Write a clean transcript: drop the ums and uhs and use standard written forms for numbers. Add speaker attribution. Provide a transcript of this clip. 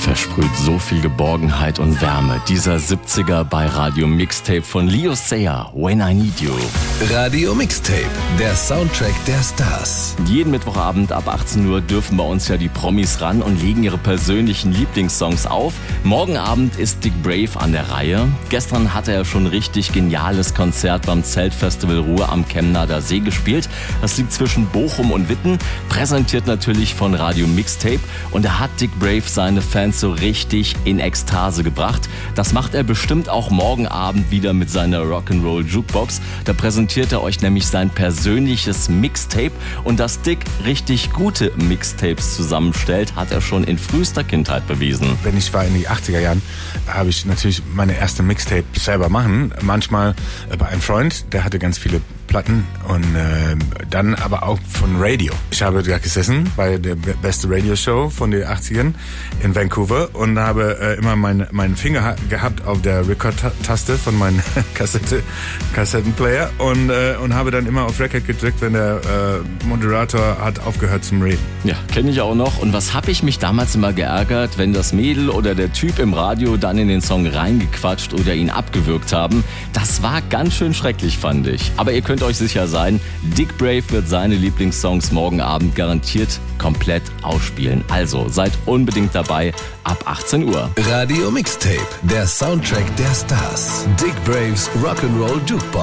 Speaker 1: Versprüht so viel Geborgenheit und Wärme. Dieser 70er bei Radio Mixtape von Leo Sayer, When I Need You.
Speaker 2: Radio Mixtape, der Soundtrack der Stars.
Speaker 1: Jeden Mittwochabend ab 18 Uhr dürfen bei uns ja die Promis ran und legen ihre persönlichen Lieblingssongs auf. Morgen Abend ist Dick Brave an der Reihe. Gestern hat er schon ein richtig geniales Konzert beim Zeltfestival Ruhr am Chemnader See gespielt. Das liegt zwischen Bochum und Witten, präsentiert natürlich von Radio Mixtape. Und da hat Dick Brave seine Fans so richtig in Ekstase gebracht. Das macht er bestimmt auch morgen Abend wieder mit seiner Rock'n'Roll Jukebox. Da präsentiert er euch nämlich sein persönliches Mixtape. Und dass Dick richtig gute Mixtapes zusammenstellt, hat er schon in frühester Kindheit bewiesen.
Speaker 3: Wenn ich war in die 80er Jahren, habe ich natürlich meine erste Mixtape selber machen. Manchmal bei einem Freund, der hatte ganz viele Platten und dann aber auch von Radio. Ich habe da gesessen bei der beste Radioshow von den 80ern in Vancouver und habe immer meinen Finger gehabt auf der Record-Taste von meinem Kassettenplayer und habe dann immer auf Record gedrückt, wenn der Moderator hat aufgehört zum Reden.
Speaker 1: Ja, kenne ich auch noch. Und was habe ich mich damals immer geärgert, wenn das Mädel oder der Typ im Radio dann in den Song reingequatscht oder ihn abgewürgt haben. Das war ganz schön schrecklich, fand ich. Aber ihr könnt euch sicher sein, Dick Brave wird seine Lieblingssongs morgen Abend garantiert komplett ausspielen. Also seid unbedingt dabei ab 18 Uhr.
Speaker 2: Radio Mixtape, der Soundtrack der Stars. Dick Braves Rock'n'Roll Jukebox.